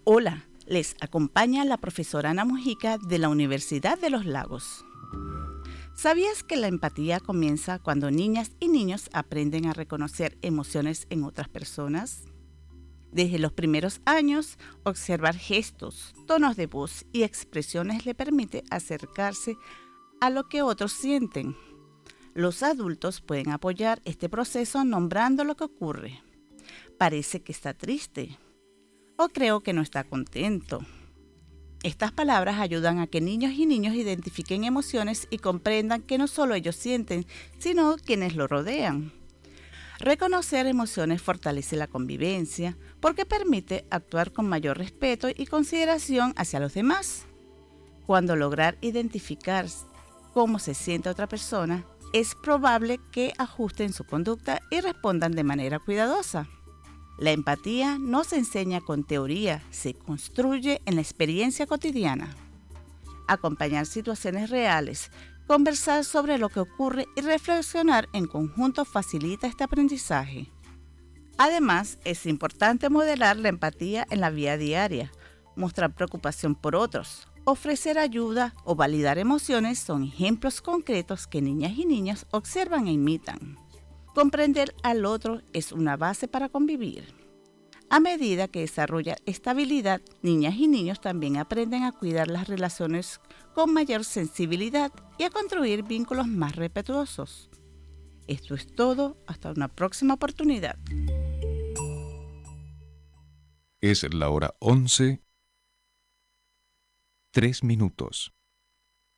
Hola, les acompaña la profesora Ana Mujica de la Universidad de los Lagos. ¿Sabías que la empatía comienza cuando niñas y niños aprenden a reconocer emociones en otras personas? Desde los primeros años, observar gestos, tonos de voz y expresiones le permite acercarse a lo que otros sienten. Los adultos pueden apoyar este proceso nombrando lo que ocurre. Parece que está triste o creo que no está contento. Estas palabras ayudan a que niños y niñas identifiquen emociones y comprendan que no solo ellos sienten, sino quienes lo rodean. Reconocer emociones fortalece la convivencia porque permite actuar con mayor respeto y consideración hacia los demás. Cuando lograr identificar cómo se siente otra persona, es probable que ajusten su conducta y respondan de manera cuidadosa. La empatía no se enseña con teoría, se construye en la experiencia cotidiana. Acompañar situaciones reales, conversar sobre lo que ocurre y reflexionar en conjunto facilita este aprendizaje. Además, es importante modelar la empatía en la vida diaria, mostrar preocupación por otros, ofrecer ayuda o validar emociones son ejemplos concretos que niñas y niños observan e imitan. Comprender al otro es una base para convivir. A medida que desarrolla esta habilidad, niñas y niños también aprenden a cuidar las relaciones con mayor sensibilidad y a construir vínculos más respetuosos. Esto es todo, hasta una próxima oportunidad. Es la hora 11:03.